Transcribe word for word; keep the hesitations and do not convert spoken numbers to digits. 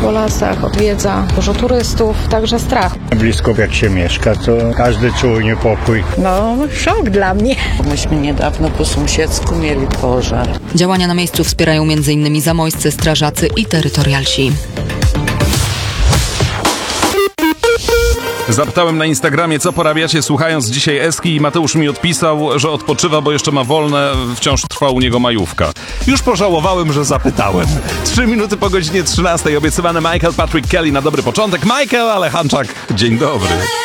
po lasach, odwiedza dużo turystów, także strach. Blisko jak się mieszka, to każdy czuje niepokój. No, szok dla mnie. Myśmy niedawno po sąsiedzku mieli pożar. Działania na miejscu wspierają między innymi zamojscy, strażacy i terytorialsi. Zapytałem na Instagramie, co porabiacie słuchając dzisiaj Eski, i Mateusz mi odpisał, że odpoczywa, bo jeszcze ma wolne, wciąż trwa u niego majówka. Już pożałowałem, że zapytałem. Trzy minuty po godzinie trzynastej obiecywany Michael Patrick Kelly na dobry początek. Michael Alejanczak, dzień dobry.